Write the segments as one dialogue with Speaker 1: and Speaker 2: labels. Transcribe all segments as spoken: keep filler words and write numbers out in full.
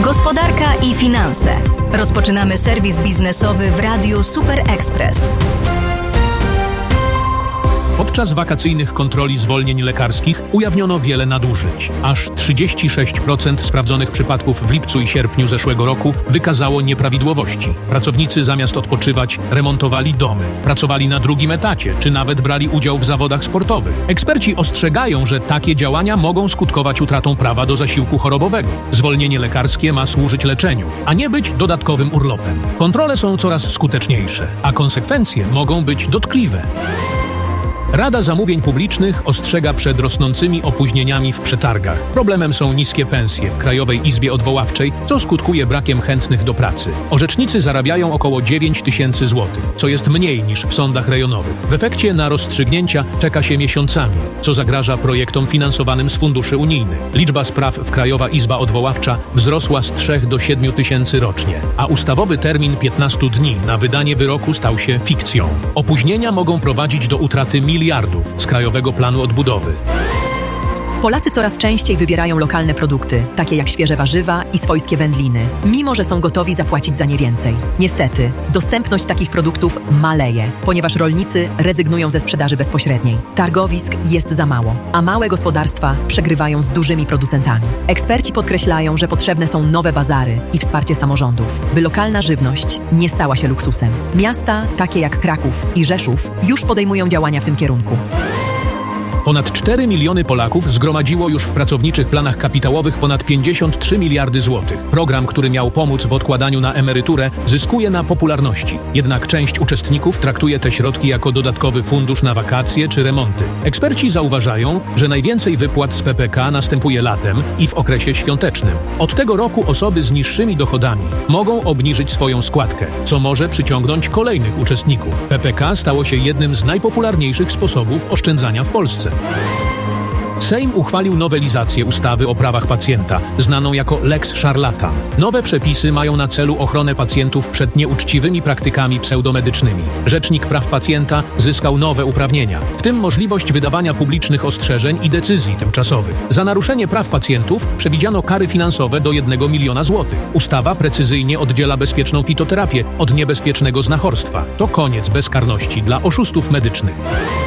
Speaker 1: Gospodarka i finanse. Rozpoczynamy serwis biznesowy w Radiu Super Express.
Speaker 2: Podczas wakacyjnych kontroli zwolnień lekarskich ujawniono wiele nadużyć. Aż trzydzieści sześć procent sprawdzonych przypadków w lipcu i sierpniu zeszłego roku wykazało nieprawidłowości. Pracownicy zamiast odpoczywać remontowali domy, pracowali na drugim etacie, czy nawet brali udział w zawodach sportowych. Eksperci ostrzegają, że takie działania mogą skutkować utratą prawa do zasiłku chorobowego. Zwolnienie lekarskie ma służyć leczeniu, a nie być dodatkowym urlopem. Kontrole są coraz skuteczniejsze, a konsekwencje mogą być dotkliwe. Rada Zamówień Publicznych ostrzega przed rosnącymi opóźnieniami w przetargach. Problemem są niskie pensje w Krajowej Izbie Odwoławczej, co skutkuje brakiem chętnych do pracy. Orzecznicy zarabiają około dziewięć tysięcy złotych, co jest mniej niż w sądach rejonowych. W efekcie na rozstrzygnięcia czeka się miesiącami, co zagraża projektom finansowanym z funduszy unijnych. Liczba spraw w Krajowa Izba Odwoławcza wzrosła z trzech do siedmiu tysięcy rocznie, a ustawowy termin piętnastu dni na wydanie wyroku stał się fikcją. Opóźnienia mogą prowadzić do utraty miliardów z Krajowego Planu Odbudowy.
Speaker 3: Polacy coraz częściej wybierają lokalne produkty, takie jak świeże warzywa i swojskie wędliny, mimo że są gotowi zapłacić za nie więcej. Niestety, dostępność takich produktów maleje, ponieważ rolnicy rezygnują ze sprzedaży bezpośredniej. Targowisk jest za mało, a małe gospodarstwa przegrywają z dużymi producentami. Eksperci podkreślają, że potrzebne są nowe bazary i wsparcie samorządów, by lokalna żywność nie stała się luksusem. Miasta, takie jak Kraków i Rzeszów, już podejmują działania w tym kierunku.
Speaker 2: Ponad cztery miliony Polaków zgromadziło już w pracowniczych planach kapitałowych ponad pięćdziesiąt trzy miliardy złotych. Program, który miał pomóc w odkładaniu na emeryturę, zyskuje na popularności. Jednak część uczestników traktuje te środki jako dodatkowy fundusz na wakacje czy remonty. Eksperci zauważają, że najwięcej wypłat z P P K następuje latem i w okresie świątecznym. Od tego roku osoby z niższymi dochodami mogą obniżyć swoją składkę, co może przyciągnąć kolejnych uczestników. P P K stało się jednym z najpopularniejszych sposobów oszczędzania w Polsce. Sejm uchwalił nowelizację ustawy o prawach pacjenta, znaną jako Lex Szarlatan. Nowe przepisy mają na celu ochronę pacjentów przed nieuczciwymi praktykami pseudomedycznymi. Rzecznik Praw Pacjenta zyskał nowe uprawnienia, w tym możliwość wydawania publicznych ostrzeżeń i decyzji tymczasowych. Za naruszenie praw pacjentów przewidziano kary finansowe do jednego miliona złotych. Ustawa precyzyjnie oddziela bezpieczną fitoterapię od niebezpiecznego znachorstwa. To koniec bezkarności dla oszustów medycznych.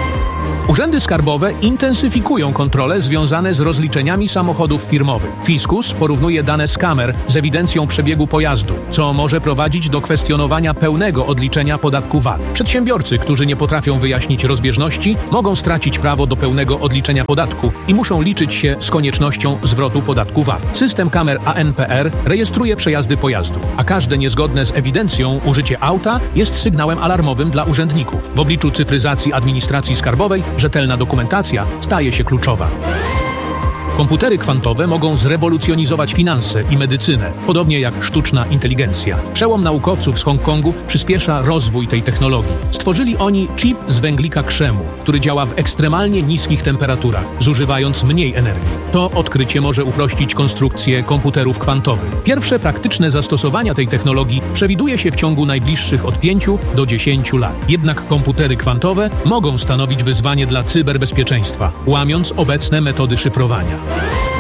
Speaker 2: Urzędy skarbowe intensyfikują kontrole związane z rozliczeniami samochodów firmowych. Fiskus porównuje dane z kamer z ewidencją przebiegu pojazdu, co może prowadzić do kwestionowania pełnego odliczenia podatku V A T. Przedsiębiorcy, którzy nie potrafią wyjaśnić rozbieżności, mogą stracić prawo do pełnego odliczenia podatku i muszą liczyć się z koniecznością zwrotu podatku V A T. System kamer A N P R rejestruje przejazdy pojazdów, a każde niezgodne z ewidencją użycie auta jest sygnałem alarmowym dla urzędników. W obliczu cyfryzacji administracji skarbowej rzetelna dokumentacja staje się kluczowa. Komputery kwantowe mogą zrewolucjonizować finanse i medycynę, podobnie jak sztuczna inteligencja. Przełom naukowców z Hongkongu przyspiesza rozwój tej technologii. Stworzyli oni chip z węglika krzemu, który działa w ekstremalnie niskich temperaturach, zużywając mniej energii. To odkrycie może uprościć konstrukcję komputerów kwantowych. Pierwsze praktyczne zastosowania tej technologii przewiduje się w ciągu najbliższych od pięciu do dziesięciu lat. Jednak komputery kwantowe mogą stanowić wyzwanie dla cyberbezpieczeństwa, łamiąc obecne metody szyfrowania.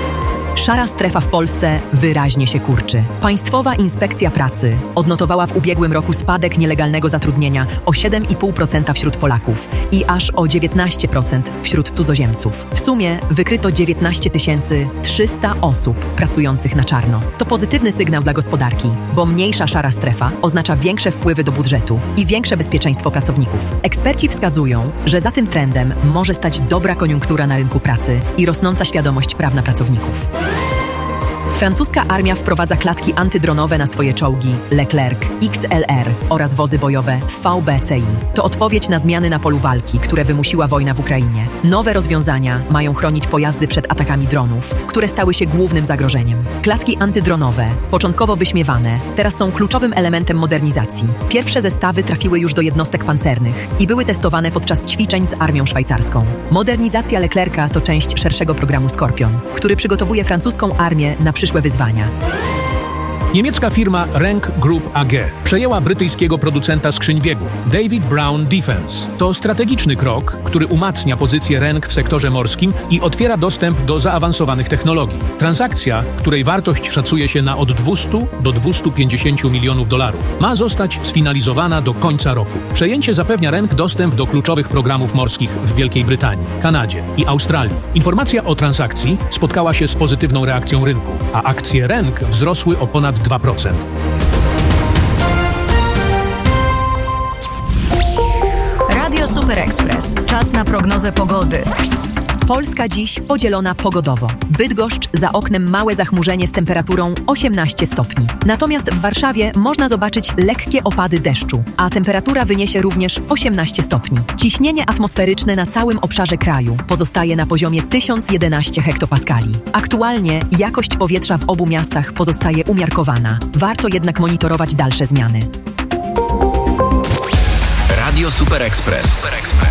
Speaker 3: Szara strefa w Polsce wyraźnie się kurczy. Państwowa Inspekcja Pracy odnotowała w ubiegłym roku spadek nielegalnego zatrudnienia o siedem i pół procent wśród Polaków i aż o dziewiętnaście procent wśród cudzoziemców. W sumie wykryto dziewiętnaście tysięcy trzysta osób pracujących na czarno. To pozytywny sygnał dla gospodarki, bo mniejsza szara strefa oznacza większe wpływy do budżetu i większe bezpieczeństwo pracowników. Eksperci wskazują, że za tym trendem może stać dobra koniunktura na rynku pracy i rosnąca świadomość prawna pracowników. Francuska armia wprowadza klatki antydronowe na swoje czołgi Leclerc X L R oraz wozy bojowe V B C I. To odpowiedź na zmiany na polu walki, które wymusiła wojna w Ukrainie. Nowe rozwiązania mają chronić pojazdy przed atakami dronów, które stały się głównym zagrożeniem. Klatki antydronowe, początkowo wyśmiewane, teraz są kluczowym elementem modernizacji. Pierwsze zestawy trafiły już do jednostek pancernych i były testowane podczas ćwiczeń z armią szwajcarską. Modernizacja Leclerca to część szerszego programu Skorpion, który przygotowuje francuską armię na przyszłe wyzwania.
Speaker 2: Niemiecka firma Renk Group A G przejęła brytyjskiego producenta skrzyń biegów David Brown Defence. To strategiczny krok, który umacnia pozycję Renk w sektorze morskim i otwiera dostęp do zaawansowanych technologii. Transakcja, której wartość szacuje się na od dwieście do dwustu pięćdziesięciu milionów dolarów, ma zostać sfinalizowana do końca roku. Przejęcie zapewnia Renk dostęp do kluczowych programów morskich w Wielkiej Brytanii, Kanadzie i Australii. Informacja o transakcji spotkała się z pozytywną reakcją rynku, a akcje Renk wzrosły o ponad dwa procent.
Speaker 1: Radio Super Express. Czas na prognozę pogody.
Speaker 3: Polska dziś podzielona pogodowo. Bydgoszcz, za oknem małe zachmurzenie z temperaturą osiemnaście stopni. Natomiast w Warszawie można zobaczyć lekkie opady deszczu, a temperatura wyniesie również osiemnaście stopni. Ciśnienie atmosferyczne na całym obszarze kraju pozostaje na poziomie tysiąc jedenaście hektopaskali. Aktualnie jakość powietrza w obu miastach pozostaje umiarkowana. Warto jednak monitorować dalsze zmiany.
Speaker 4: Radio Super Express.